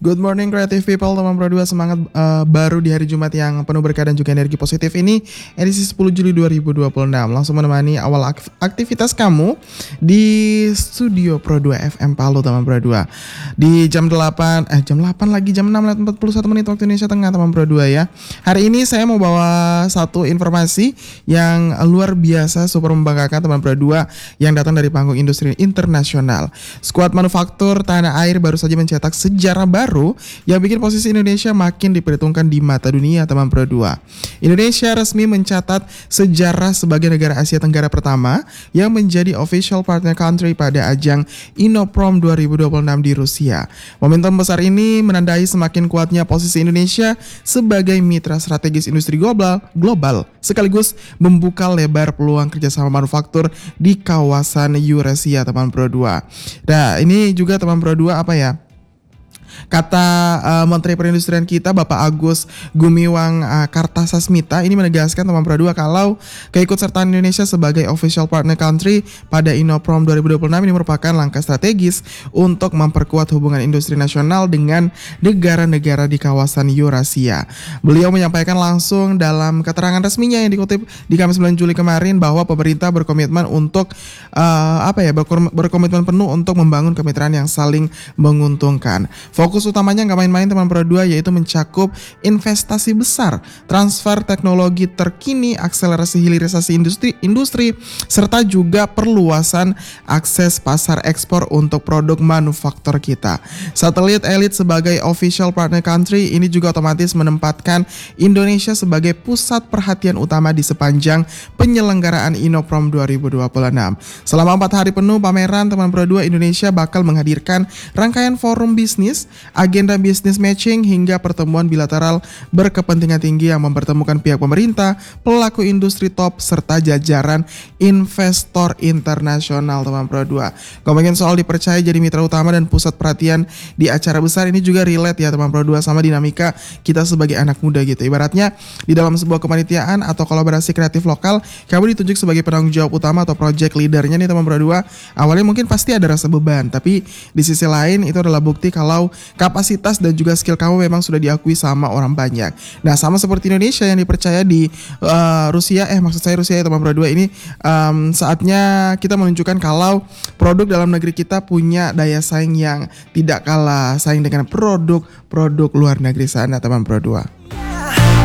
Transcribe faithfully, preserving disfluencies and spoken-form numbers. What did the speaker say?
Good morning creative people, teman Pro dua, semangat uh, baru di hari Jumat yang penuh berkah dan juga energi positif ini, edisi sepuluh Juli dua ribu dua puluh enam. Langsung menemani awal aktivitas kamu di studio Pro dua F M Palu, teman Pro dua. Di jam delapan, eh jam delapan lagi, jam enam lewat empat puluh satu menit waktu Indonesia Tengah, teman Pro dua ya. Hari ini saya mau bawa satu informasi yang luar biasa, super membanggakan teman Pro dua, yang datang dari panggung industri internasional. Skuad manufaktur tanah air baru saja mencetak sejarah baru baru yang bikin posisi Indonesia makin diperhitungkan di mata dunia, teman Pro dua. Indonesia resmi mencatat sejarah sebagai negara Asia Tenggara pertama yang menjadi official partner country pada ajang Innoprom dua ribu dua puluh enam di Rusia. Momentum besar ini menandai semakin kuatnya posisi Indonesia sebagai mitra strategis industri global, global sekaligus membuka lebar peluang kerjasama manufaktur di kawasan Eurasia, teman Pro dua. Nah, ini juga teman Pro dua apa ya? Kata uh, Menteri Perindustrian kita Bapak Agus Gumiwang uh, Kartasasmita ini menegaskan teman Pro dua kalau keikutsertaan Indonesia sebagai official partner country pada Innoprom dua ribu dua puluh enam ini merupakan langkah strategis untuk memperkuat hubungan industri nasional dengan negara-negara di kawasan Eurasia. Beliau menyampaikan langsung dalam keterangan resminya yang dikutip di Kamis sembilan Juli kemarin bahwa pemerintah berkomitmen untuk uh, apa ya berkomitmen penuh untuk membangun kemitraan yang saling menguntungkan. Fokus utamanya nggak main-main teman Pro dua, yaitu mencakup investasi besar, transfer teknologi terkini, akselerasi hilirisasi industri, industri serta juga perluasan akses pasar ekspor untuk produk manufaktur kita. Satelit elit sebagai official partner country ini juga otomatis menempatkan Indonesia sebagai pusat perhatian utama di sepanjang penyelenggaraan Innoprom dua ribu dua puluh enam. Selama empat hari penuh pameran, teman Pro dua, Indonesia bakal menghadirkan rangkaian forum bisnis, agenda bisnis matching hingga pertemuan bilateral berkepentingan tinggi yang mempertemukan pihak pemerintah, pelaku industri top serta jajaran investor internasional, teman Pro dua. Ngomongin soal dipercaya jadi mitra utama dan pusat perhatian di acara besar ini juga relate ya teman Pro dua sama dinamika kita sebagai anak muda gitu. Ibaratnya di dalam sebuah kepanitiaan atau kolaborasi kreatif lokal, kamu ditunjuk sebagai penanggung jawab utama atau project leadernya nih teman Pro dua. Awalnya mungkin pasti ada rasa beban, tapi di sisi lain itu adalah bukti kalau kapasitas dan juga skill kamu memang sudah diakui sama orang banyak. Nah, sama seperti Indonesia yang dipercaya di uh, Rusia, eh maksud saya Rusia ya teman Pro dua ini, um, saatnya kita menunjukkan kalau produk dalam negeri kita punya daya saing yang tidak kalah saing dengan produk-produk luar negeri sana, teman Pro dua.